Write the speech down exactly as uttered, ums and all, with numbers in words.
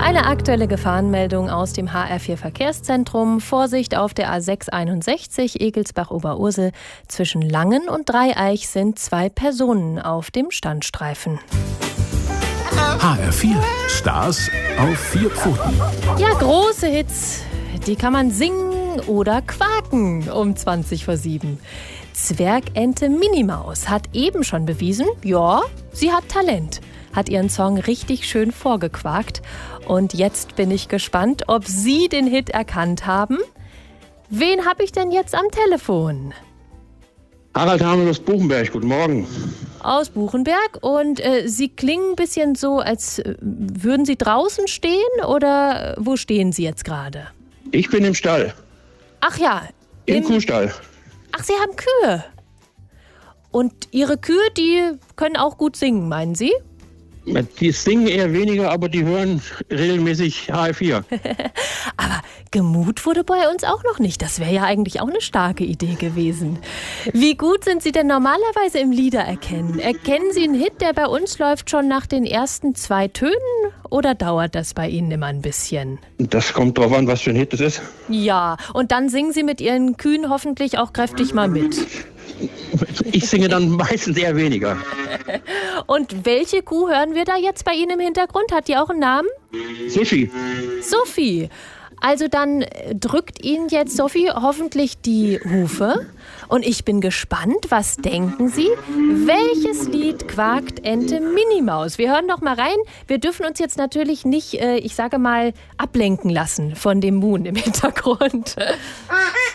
Eine aktuelle Gefahrenmeldung aus dem H R vier Verkehrszentrum. Vorsicht auf der A sechs einundsechzig Egelsbach-Oberursel. Zwischen Langen und Dreieich sind zwei Personen auf dem Standstreifen. H R vier. Stars auf vier Pfoten. Ja, große Hits, die kann man singen oder quaken um zwanzig vor sieben. Zwergente Minimaus hat eben schon bewiesen, ja, sie hat Talent. Hat ihren Song richtig schön vorgequakt. Und jetzt bin ich gespannt, ob Sie den Hit erkannt haben. Wen habe ich denn jetzt am Telefon? Harald Hamel aus Buchenberg, guten Morgen. Aus Buchenberg. Und äh, Sie klingen ein bisschen so, als äh, würden Sie draußen stehen, oder wo stehen Sie jetzt gerade? Ich bin im Stall. Ach ja. Im, Im Kuhstall. Ach, Sie haben Kühe. Und Ihre Kühe, die können auch gut singen, meinen Sie? Die singen eher weniger, aber die hören regelmäßig H R vier. Aber Gemut wurde bei uns auch noch nicht. Das wäre ja eigentlich auch eine starke Idee gewesen. Wie gut sind Sie denn normalerweise im Liedererkennen? Erkennen Sie einen Hit, der bei uns läuft, schon nach den ersten zwei Tönen? Oder dauert das bei Ihnen immer ein bisschen? Das kommt drauf an, was für ein Hit das ist. Ja, und dann singen Sie mit Ihren Kühen hoffentlich auch kräftig mal mit. Ich singe dann meistens eher weniger. Und welche Kuh hören wir da jetzt bei Ihnen im Hintergrund? Hat die auch einen Namen? Sophie. Sophie. Also dann drückt Ihnen jetzt Sophie hoffentlich die Hufe. Und ich bin gespannt, was denken Sie? Welches Lied quakt Ente Minimaus? Wir hören doch mal rein. Wir dürfen uns jetzt natürlich nicht, ich sage mal, ablenken lassen von dem Moon im Hintergrund.